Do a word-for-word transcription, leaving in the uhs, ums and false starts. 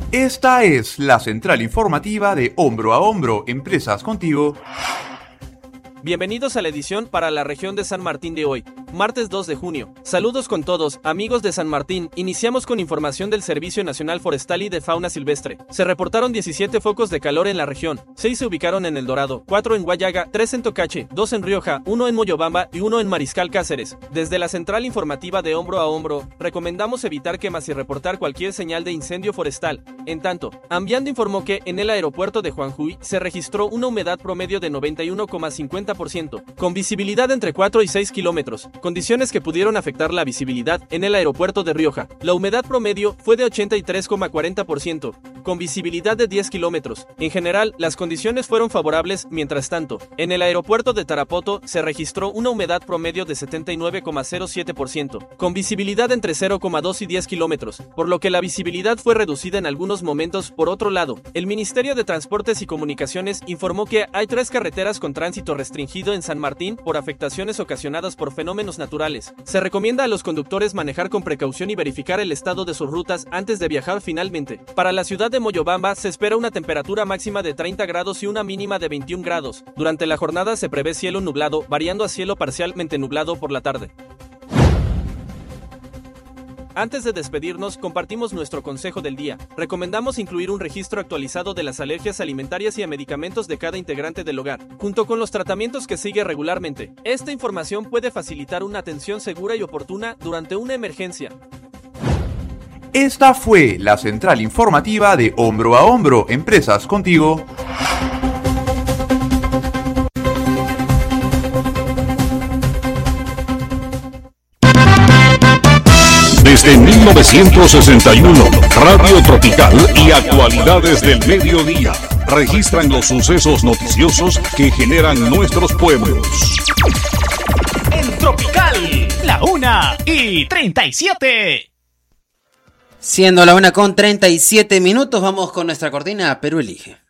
Esta es la central informativa de Hombro a Hombro, Empresas Contigo. Bienvenidos a la edición para la región de San Martín de hoy, martes dos de junio. Saludos con todos, amigos de San Martín. Iniciamos con información del Servicio Nacional Forestal y de Fauna Silvestre. Se reportaron diecisiete focos de calor en la región. seis se ubicaron en El Dorado, cuatro en Guayaga, tres en Tocache, dos en Rioja, uno en Moyobamba y uno en Mariscal Cáceres. Desde la central informativa de Hombro a Hombro, recomendamos evitar quemas y reportar cualquier señal de incendio forestal. En tanto, Ambiando informó que en el aeropuerto de Juanjuy se registró una humedad promedio de noventa y uno coma cincuenta por ciento, con visibilidad entre cuatro y seis kilómetros, condiciones que pudieron afectar la visibilidad en el aeropuerto de Rioja. La humedad promedio fue de ochenta y tres coma cuarenta por ciento, con visibilidad de diez kilómetros. En general, las condiciones fueron favorables. Mientras tanto, en el aeropuerto de Tarapoto se registró una humedad promedio de setenta y nueve coma cero siete por ciento, con visibilidad entre cero coma dos y diez kilómetros, por lo que la visibilidad fue reducida en algunos momentos. Por otro lado, el Ministerio de Transportes y Comunicaciones informó que hay tres carreteras con tránsito restringido en San Martín por afectaciones ocasionadas por fenómenos naturales. Se recomienda a los conductores manejar con precaución y verificar el estado de sus rutas antes de viajar. Finalmente, para la ciudad de Moyobamba se espera una temperatura máxima de treinta grados y una mínima de veintiún grados. Durante la jornada se prevé cielo nublado, variando a cielo parcialmente nublado por la tarde. Antes de despedirnos, compartimos nuestro consejo del día. Recomendamos incluir un registro actualizado de las alergias alimentarias y a medicamentos de cada integrante del hogar, junto con los tratamientos que sigue regularmente. Esta información puede facilitar una atención segura y oportuna durante una emergencia. Esta fue la central informativa de Hombro a Hombro, Empresas Contigo. Desde mil novecientos sesenta y uno, Radio Tropical y Actualidades del Mediodía registran los sucesos noticiosos que generan nuestros pueblos. En Tropical, la una y treinta y siete. Siendo la una con treinta y siete minutos, vamos con nuestra cortina Perú Elige.